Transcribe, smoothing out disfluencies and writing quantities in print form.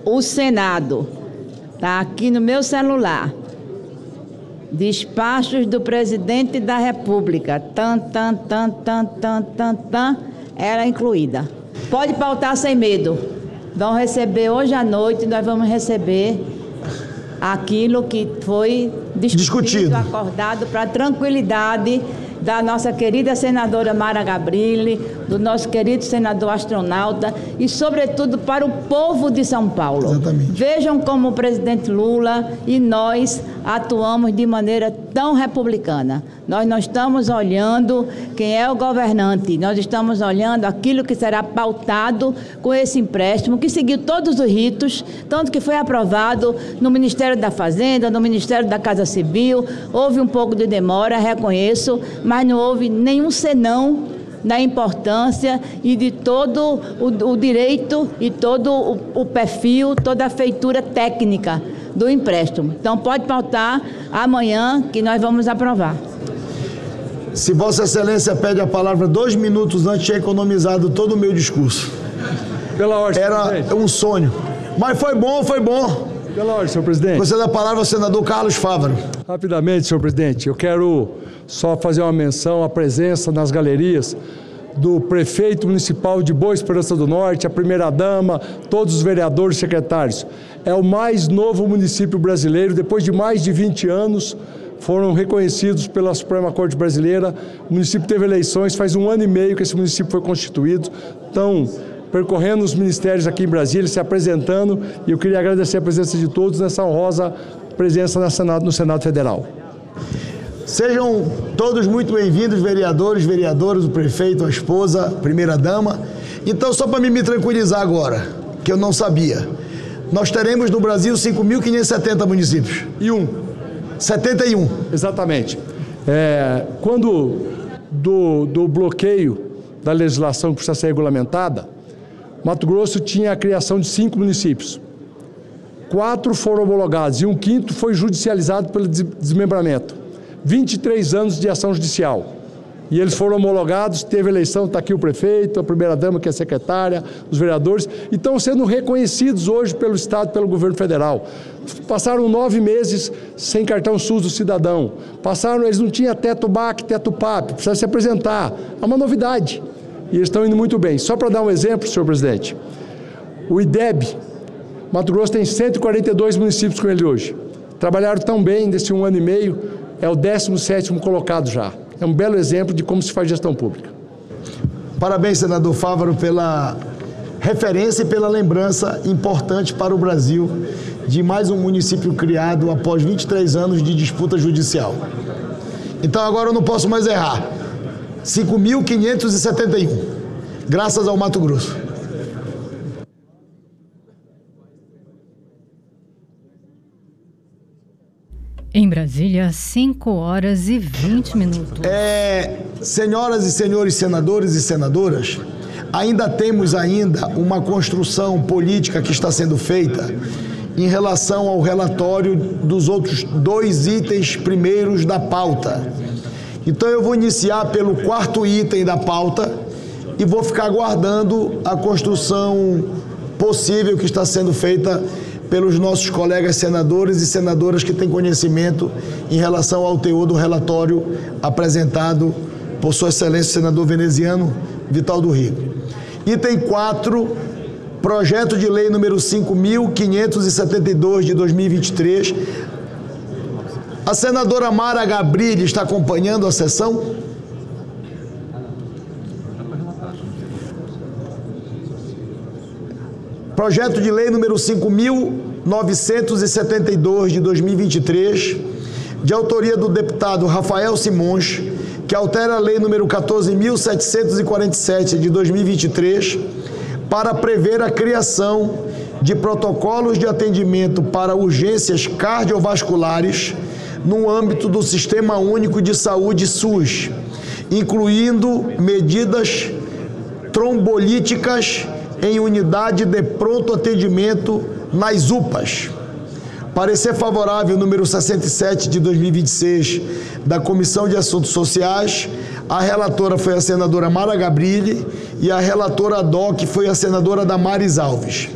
o Senado, está aqui no meu celular, despachos do presidente da República, era incluída. Pode pautar sem medo. Vão receber hoje à noite, nós vamos receber aquilo que foi discutido, acordado para a tranquilidade da nossa querida senadora Mara Gabrilli, do nosso querido senador astronauta e, sobretudo, para o povo de São Paulo. Exatamente. Vejam como o presidente Lula e nós atuamos de maneira tão republicana. Nós não estamos olhando quem é o governante, nós estamos olhando aquilo que será pautado com esse empréstimo, que seguiu todos os ritos, tanto que foi aprovado no Ministério da Fazenda, no Ministério da Casa Civil. Houve um pouco de demora, reconheço, mas não houve nenhum senão da importância e de todo o direito e todo o perfil, toda a feitura técnica do empréstimo. Então pode pautar amanhã que nós vamos aprovar. Se Vossa Excelência pede a palavra 2 minutos antes, tinha economizado todo o meu discurso. Pela ordem, era presidente. Um sonho. Mas foi bom, foi bom. Pela ordem, senhor presidente. Você dá a palavra ao senador Carlos Fávaro. Rapidamente, senhor presidente, eu quero só fazer uma menção à presença nas galerias do prefeito municipal de Boa Esperança do Norte, a primeira-dama, todos os vereadores e secretários. É o mais novo município brasileiro, depois de mais de 20 anos, foram reconhecidos pela Suprema Corte Brasileira. O município teve eleições, faz 1 ano e meio que esse município foi constituído. Então, percorrendo os ministérios aqui em Brasília, se apresentando, e eu queria agradecer a presença de todos nessa honrosa presença no Senado Federal. Sejam todos muito bem-vindos, vereadores, vereadoras, o prefeito, a esposa, a primeira-dama. Então, só para me tranquilizar agora, que eu não sabia, nós teremos no Brasil 5.570 municípios. 71. Exatamente. Quando do bloqueio da legislação que precisa ser regulamentada, Mato Grosso tinha a criação de 5 municípios. 4 foram homologados e 1/5 foi judicializado pelo desmembramento. 23 anos de ação judicial. E eles foram homologados, teve eleição, está aqui o prefeito, a primeira-dama, que é a secretária, os vereadores, e estão sendo reconhecidos hoje pelo Estado, pelo governo federal. Passaram 9 meses sem cartão SUS do cidadão. Eles não tinham teto BAC, teto PAP, precisa se apresentar. É uma novidade. E eles estão indo muito bem. Só para dar um exemplo, senhor presidente, o IDEB, Mato Grosso tem 142 municípios com ele hoje. Trabalharam tão bem nesse 1 ano e meio, é o 17º colocado já. É um belo exemplo de como se faz gestão pública. Parabéns, senador Fávaro, pela referência e pela lembrança importante para o Brasil de mais um município criado após 23 anos de disputa judicial. Então agora eu não posso mais errar. 5.571, graças ao Mato Grosso. Em Brasília, 5h20. Senhoras e senhores senadores e senadoras, ainda temos uma construção política que está sendo feita em relação ao relatório dos outros 2 itens primeiros da pauta. Então eu vou iniciar pelo 4º item da pauta e vou ficar aguardando a construção possível que está sendo feita pelos nossos colegas senadores e senadoras que têm conhecimento em relação ao teor do relatório apresentado por Sua Excelência, senador veneziano Vital do Rego. Item 4, projeto de lei número 5.572 de 2023. A senadora Mara Gabrilli está acompanhando a sessão? Projeto de lei número 5.972 de 2023, de autoria do deputado Rafael Simões, que altera a lei número 14.747 de 2023, para prever a criação de protocolos de atendimento para urgências cardiovasculares no âmbito do Sistema Único de Saúde SUS, incluindo medidas trombolíticas em unidade de pronto atendimento nas UPAs. Parecer favorável número 67 de 2026 da Comissão de Assuntos Sociais. A relatora foi a senadora Mara Gabrilli e a relatora ad hoc foi a senadora Damares Alves.